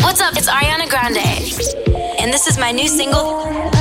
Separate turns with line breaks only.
What's up? It's Ariana Grande, and this is my new single,